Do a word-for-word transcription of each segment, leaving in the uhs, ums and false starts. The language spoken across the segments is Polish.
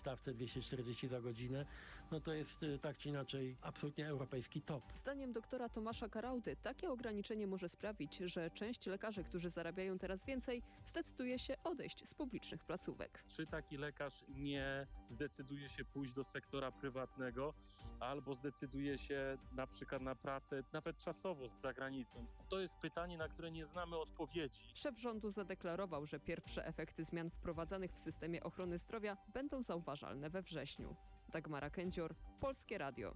stawce dwieście czterdzieści za godzinę, no to jest tak czy inaczej absolutnie europejski top. Zdaniem doktora Tomasza Karauty takie ograniczenie może sprawić, że część lekarzy, którzy zarabiają teraz więcej, zdecyduje się odejść z publicznych placówek. Czy taki lekarz nie zdecyduje się pójść do sektora prywatnego albo zdecyduje się na przykład na pracę nawet czasowo za granicą? To jest pytanie, na które nie znamy odpowiedzi. Szef rządu zadeklarował, że pierwsze efekty zmian wprowadzanych w systemie ochrony zdrowia będą zauważalne we wrześniu. Dagmara Kędzior, Polskie Radio.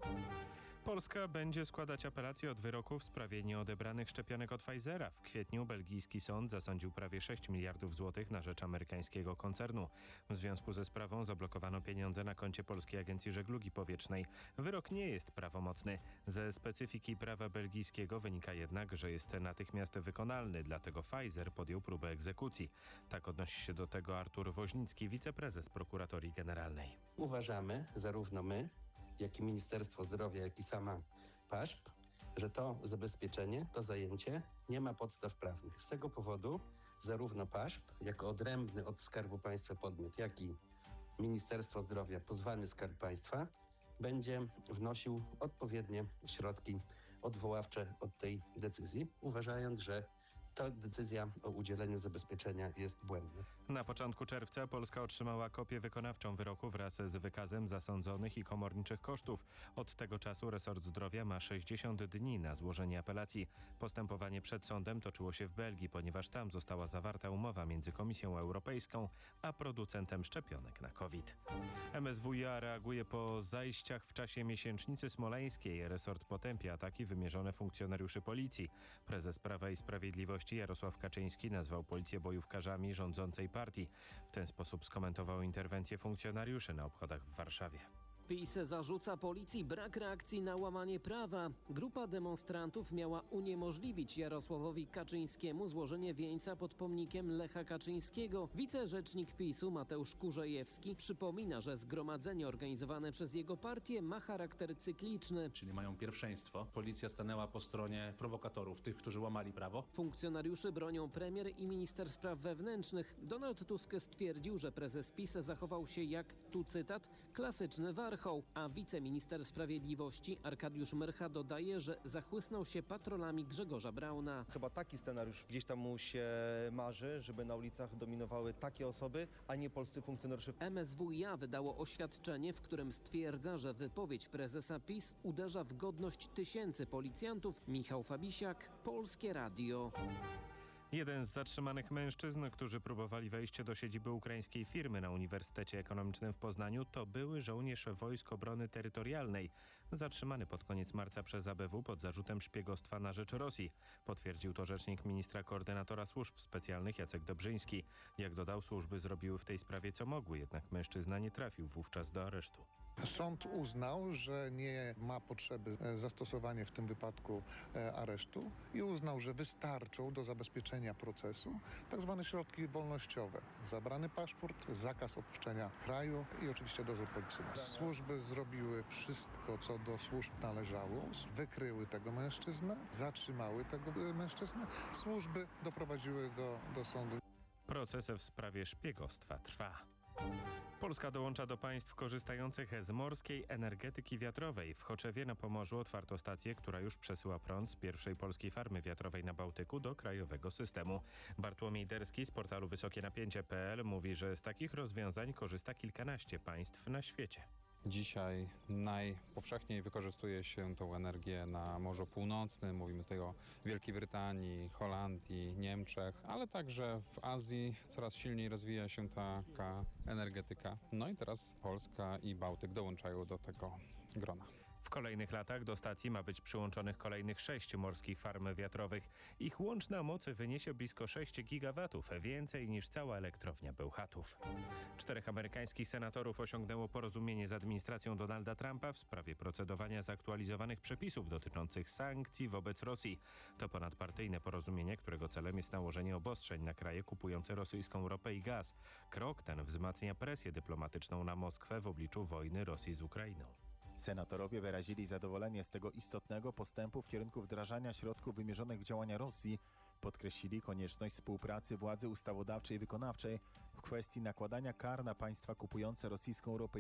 Polska będzie składać apelację od wyroku w sprawie nieodebranych szczepionek od Pfizera. W kwietniu belgijski sąd zasądził prawie sześć miliardów złotych na rzecz amerykańskiego koncernu. W związku ze sprawą zablokowano pieniądze na koncie Polskiej Agencji Żeglugi Powietrznej. Wyrok nie jest prawomocny. Ze specyfiki prawa belgijskiego wynika jednak, że jest natychmiast wykonalny, dlatego Pfizer podjął próbę egzekucji. Tak odnosi się do tego Artur Woźnicki, wiceprezes Prokuratorii Generalnej. Uważamy, zarówno my, jak i Ministerstwo Zdrowia, jak i sama PAŻP, że to zabezpieczenie, to zajęcie nie ma podstaw prawnych. Z tego powodu zarówno PAŻP, jako odrębny od Skarbu Państwa podmiot, jak i Ministerstwo Zdrowia, pozwany Skarb Państwa, będzie wnosił odpowiednie środki odwoławcze od tej decyzji, uważając, że ta decyzja o udzieleniu zabezpieczenia jest błędna. Na początku czerwca Polska otrzymała kopię wykonawczą wyroku wraz z wykazem zasądzonych i komorniczych kosztów. Od tego czasu resort zdrowia ma sześćdziesiąt dni na złożenie apelacji. Postępowanie przed sądem toczyło się w Belgii, ponieważ tam została zawarta umowa między Komisją Europejską a producentem szczepionek na COVID. M S W i A reaguje po zajściach w czasie miesięcznicy smoleńskiej. Resort potępia ataki wymierzone funkcjonariuszy policji. Prezes Prawa i Sprawiedliwości Jarosław Kaczyński nazwał policję bojówkarzami rządzącej partii. W ten sposób skomentował interwencję funkcjonariuszy na obchodach w Warszawie. PiS zarzuca policji brak reakcji na łamanie prawa. Grupa demonstrantów miała uniemożliwić Jarosławowi Kaczyńskiemu złożenie wieńca pod pomnikiem Lecha Kaczyńskiego. Wicerzecznik PiSu Mateusz Kurzejewski przypomina, że zgromadzenie organizowane przez jego partię ma charakter cykliczny. Czyli mają pierwszeństwo. Policja stanęła po stronie prowokatorów, tych, którzy łamali prawo. Funkcjonariuszy bronią premier i minister spraw wewnętrznych. Donald Tusk stwierdził, że prezes PiS zachował się jak, tu cytat, klasyczny warchoł. A wiceminister sprawiedliwości Arkadiusz Myrcha dodaje, że zachłysnął się patrolami Grzegorza Brauna. Chyba taki scenariusz gdzieś tam mu się marzy, żeby na ulicach dominowały takie osoby, a nie polscy funkcjonariusze. M S W i A wydało oświadczenie, w którym stwierdza, że wypowiedź prezesa PiS uderza w godność tysięcy policjantów. Michał Fabisiak, Polskie Radio. Jeden z zatrzymanych mężczyzn, którzy próbowali wejść do siedziby ukraińskiej firmy na Uniwersytecie Ekonomicznym w Poznaniu, to były żołnierz Wojsk Obrony Terytorialnej. Zatrzymany pod koniec marca przez A B W pod zarzutem szpiegostwa na rzecz Rosji. Potwierdził to rzecznik ministra koordynatora służb specjalnych Jacek Dobrzyński. Jak dodał, służby zrobiły w tej sprawie co mogły, jednak mężczyzna nie trafił wówczas do aresztu. Sąd uznał, że nie ma potrzeby zastosowania w tym wypadku aresztu i uznał, że wystarczą do zabezpieczenia procesu tak zwane środki wolnościowe. Zabrany paszport, zakaz opuszczenia kraju i oczywiście dozór policyjny. Służby zrobiły wszystko, co do służb należało. Wykryły tego mężczyznę, zatrzymały tego mężczyznę. Służby doprowadziły go do sądu. Proces w sprawie szpiegostwa trwa. Polska dołącza do państw korzystających z morskiej energetyki wiatrowej. W Choczewie na Pomorzu otwarto stację, która już przesyła prąd z pierwszej polskiej farmy wiatrowej na Bałtyku do krajowego systemu. Bartłomiej Derski z portalu wysokie napięcie kropka p l mówi, że z takich rozwiązań korzysta kilkanaście państw na świecie. Dzisiaj najpowszechniej wykorzystuje się tą energię na Morzu Północnym. Mówimy tutaj o Wielkiej Brytanii, Holandii, Niemczech, ale także w Azji coraz silniej rozwija się taka energetyka. No i teraz Polska i Bałtyk dołączają do tego grona. W kolejnych latach do stacji ma być przyłączonych kolejnych sześć morskich farm wiatrowych. Ich łączna moc wyniesie blisko sześć gigawatów, więcej niż cała elektrownia Bełchatów. Czterech amerykańskich senatorów osiągnęło porozumienie z administracją Donalda Trumpa w sprawie procedowania zaktualizowanych przepisów dotyczących sankcji wobec Rosji. To ponadpartyjne porozumienie, którego celem jest nałożenie obostrzeń na kraje kupujące rosyjską ropę i gaz. Krok ten wzmacnia presję dyplomatyczną na Moskwę w obliczu wojny Rosji z Ukrainą. Senatorowie wyrazili zadowolenie z tego istotnego postępu w kierunku wdrażania środków wymierzonych w działania Rosji. Podkreślili konieczność współpracy władzy ustawodawczej i wykonawczej w kwestii nakładania kar na państwa kupujące rosyjską ropę